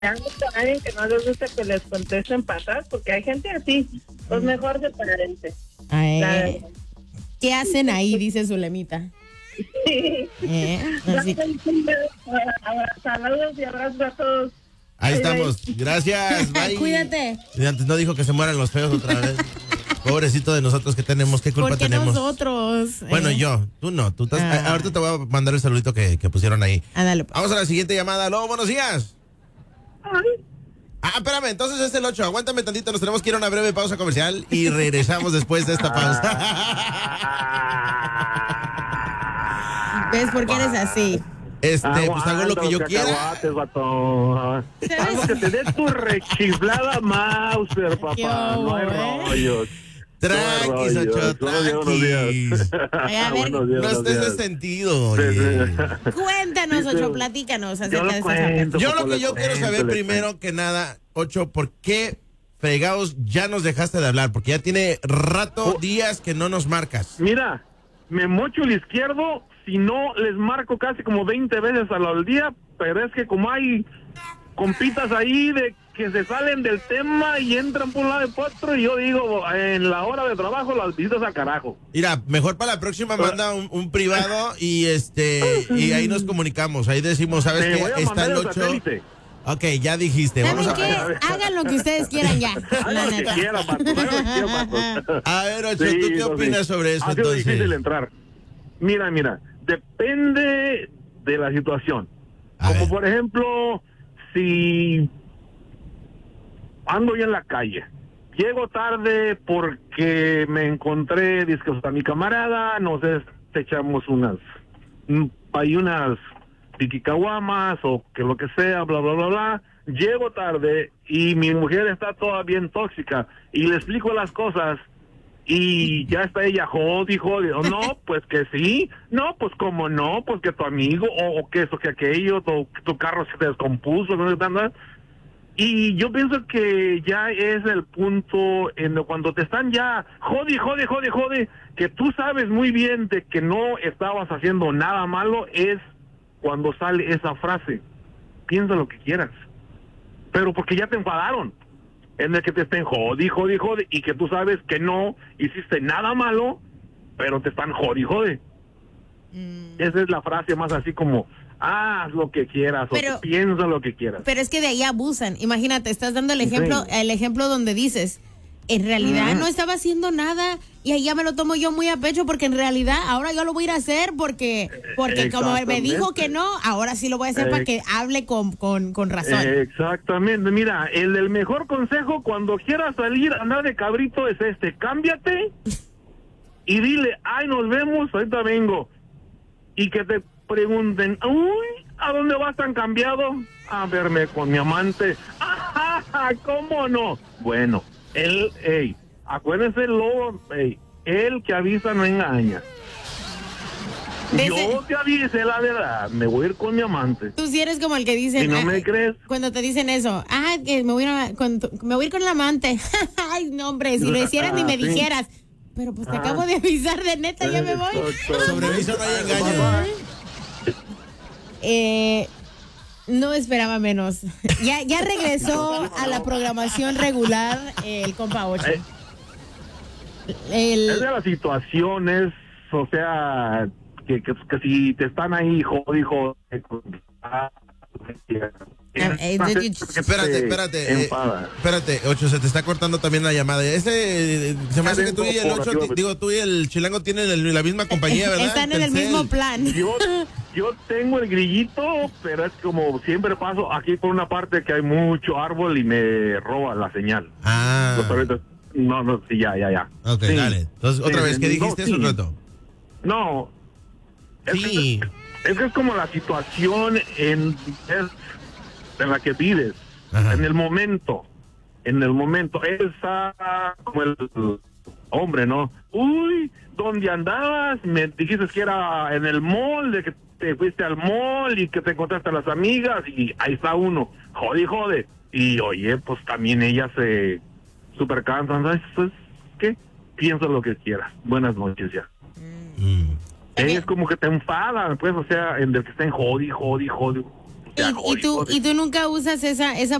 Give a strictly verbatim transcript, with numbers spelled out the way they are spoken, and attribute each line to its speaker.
Speaker 1: con alguien que no les gusta que les contesten pasadas, porque hay gente así, pues mejor separarse.
Speaker 2: Ay, ¿qué hacen ahí? Dice Zulemita.
Speaker 1: Sí.
Speaker 2: Eh, así.
Speaker 1: Saludos y abrazos a todos.
Speaker 3: Ahí estamos. Gracias. Bye.
Speaker 2: Cuídate.
Speaker 3: Y antes no dijo que se mueran los feos otra vez. Pobrecito de nosotros que tenemos. ¿Qué culpa
Speaker 2: ¿Por qué
Speaker 3: tenemos?
Speaker 2: nosotros?
Speaker 3: Bueno,
Speaker 2: eh.
Speaker 3: yo. Tú no. Tú estás,
Speaker 2: Ah.
Speaker 3: ahorita te voy a mandar el saludito que, que pusieron ahí.
Speaker 2: Ándale, pues.
Speaker 3: Vamos a la siguiente llamada. Aló, buenos días.
Speaker 1: Ay.
Speaker 3: Ah, espérame, entonces es el ocho. Aguántame tantito, nos tenemos que ir a una breve pausa comercial y regresamos después de esta pausa.
Speaker 2: ¿Ves por qué eres así?
Speaker 3: Este, pues hago lo que yo quiera.
Speaker 4: Cacahuates, vato. Algo que te dé tu rechiflada Mauser, papá. No hay
Speaker 2: ¿eh?
Speaker 4: rollos.
Speaker 3: Tranquis, Ocho, tranquis.
Speaker 2: Ay, a ver,
Speaker 4: Buenos días,
Speaker 3: No
Speaker 4: buenos
Speaker 3: estés
Speaker 4: días.
Speaker 3: de sentido,
Speaker 4: Sí,
Speaker 3: oye.
Speaker 4: sí.
Speaker 2: Cuéntanos,
Speaker 4: Sí, sí.
Speaker 2: Ocho, platícanos
Speaker 4: Yo
Speaker 2: acerca
Speaker 4: lo
Speaker 2: de esa
Speaker 4: cuento.
Speaker 3: Yo lo
Speaker 4: Poco
Speaker 3: que
Speaker 4: le
Speaker 3: yo quiero
Speaker 4: cuento,
Speaker 3: saber
Speaker 4: le
Speaker 3: primero que nada, Ocho, ¿por qué fregados ya nos dejaste de hablar? Porque ya tiene rato,
Speaker 4: Oh.
Speaker 3: días que no nos marcas.
Speaker 4: Mira, me mocho el izquierdo, si no les marco casi como veinte veces al día, pero es que como hay compitas ahí de que se salen del tema y entran por un lado de otro, y yo digo, en la hora de trabajo las visitas al carajo.
Speaker 3: Mira, mejor para la próxima manda un, un privado y este y ahí nos comunicamos. Ahí decimos, ¿sabes
Speaker 4: Te
Speaker 3: qué?
Speaker 4: voy a
Speaker 3: Está
Speaker 4: mandar
Speaker 3: el
Speaker 4: el
Speaker 3: ocho.
Speaker 4: satélite.
Speaker 3: Ok, ya dijiste.
Speaker 2: ¿Saben
Speaker 3: Vamos
Speaker 2: qué?
Speaker 3: a
Speaker 2: Hagan lo que ustedes quieran ya.
Speaker 4: Hagan
Speaker 2: La
Speaker 4: lo que
Speaker 2: neta.
Speaker 4: quieran, vato, hagan lo que quieran, vato.
Speaker 3: A ver, Ocho,
Speaker 4: Sí,
Speaker 3: ¿tú qué
Speaker 4: no,
Speaker 3: opinas
Speaker 4: sí.
Speaker 3: sobre eso
Speaker 4: Ha sido
Speaker 3: entonces?
Speaker 4: difícil entrar. Mira, mira, depende de la situación.
Speaker 3: A
Speaker 4: Como
Speaker 3: ver.
Speaker 4: por ejemplo, si ando yo en la calle, llego tarde porque me encontré, dice que está mi camarada, nos es- echamos unas, mm, hay unas piquicaguamas o que lo que sea, bla, bla, bla, bla. Llego tarde y mi mujer está toda bien tóxica y le explico las cosas y ya está ella jodi, jodi, o no, pues que sí, no, pues como no, pues que tu amigo, o, o que eso, que aquello, tu, tu carro se descompuso, no sé, nada. Y yo pienso que ya es el punto en lo- cuando te están ya jodi, jodi, jodi, jodi, que tú sabes muy bien de que no estabas haciendo nada malo, es cuando sale esa frase, piensa lo que quieras, pero porque ya te enfadaron, en el que te estén jodi, jodi, jodi, y que tú sabes que no hiciste nada malo, pero te están jodi, jodi.
Speaker 2: Mm.
Speaker 4: Esa es la frase más así como, haz lo que quieras,
Speaker 2: Pero-
Speaker 4: o piensa lo que quieras.
Speaker 2: Pero es que de ahí abusan. Imagínate, estás dando el ejemplo,
Speaker 4: Sí.
Speaker 2: el ejemplo donde dices, en realidad
Speaker 4: Ujú.
Speaker 2: no estaba haciendo nada y ahí ya me lo tomo yo muy a pecho porque en realidad ahora yo lo voy a ir a hacer porque porque como me dijo que no, ahora sí lo voy a hacer para
Speaker 4: Eh,
Speaker 2: que hable con, con, con razón.
Speaker 4: Exactamente, mira, el, el mejor consejo cuando quieras salir a andar de cabrito es este, cámbiate y dile, ay, nos vemos, ahorita vengo. Y que te pregunten, uy, ¿a dónde vas tan cambiado? A verme con mi amante. ¡Ajá! ¿Cómo no? Bueno, él, ey, acuérdense, lo, ey, el que avisa no engaña.
Speaker 2: De
Speaker 4: Yo
Speaker 2: ese-
Speaker 4: te avisé la verdad, me voy a ir con mi amante.
Speaker 2: Tú sí eres como el que dicen,
Speaker 4: Si no
Speaker 2: ah,
Speaker 4: me crees.
Speaker 2: cuando te dicen eso, ah, que me voy a ir, a- con tu- me voy a ir con el amante. Ay, no, hombre, si lo hicieras ni me
Speaker 4: Ah, sí.
Speaker 2: dijeras. Pero pues te
Speaker 4: Ah.
Speaker 2: acabo de avisar de neta, ya me voy.
Speaker 4: Exacto.
Speaker 3: Sobre aviso no hay engaño.
Speaker 2: Eh, no esperaba menos. Ya, ya regresó a la programación regular eh, el compa ocho.
Speaker 4: Eh.
Speaker 2: El-
Speaker 4: Es de las situaciones, o sea, que, que, que si te están ahí, jodido,
Speaker 2: eh,
Speaker 3: Espérate, espérate. eh,
Speaker 4: Enfada.
Speaker 3: espérate, Ocho, se te está cortando también la llamada. Ese, eh, se me hace que tú y el Ocho, ti- digo, tú y el Chilango tienen el- la misma compañía, ¿verdad?
Speaker 2: Están en el
Speaker 3: Telcel.
Speaker 2: mismo plan.
Speaker 4: Yo, yo tengo el grillito, pero es como siempre paso aquí por una parte que hay mucho árbol y me roba la señal.
Speaker 3: Ah,
Speaker 4: Los perritos- no, no, sí, ya, ya, ya.
Speaker 3: ok,
Speaker 4: Sí.
Speaker 3: dale. Entonces, otra
Speaker 4: Sí,
Speaker 3: vez, ¿qué
Speaker 4: no,
Speaker 3: dijiste hace
Speaker 4: sí.
Speaker 3: un rato?
Speaker 4: No. Es
Speaker 3: Sí.
Speaker 4: Que, es que es como la situación en, es- en la que vives,
Speaker 3: Ajá.
Speaker 4: en el momento, en el momento. Esa, como el hombre, ¿no? Uy, ¿dónde andabas? Me dijiste que era en el mall, de que te fuiste al mall y que te encontraste a las amigas y ahí está uno, jode, jode. Y oye, pues también ella se super cansan, ¿sabes? Pues, ¿qué? Piensa lo que quieras. Buenas noches ya.
Speaker 3: Mm.
Speaker 4: Es como que te enfadan, pues, o sea, en el que estén jodi, jodi, jodi.
Speaker 2: Y, y tú, y tú nunca usas esa, esa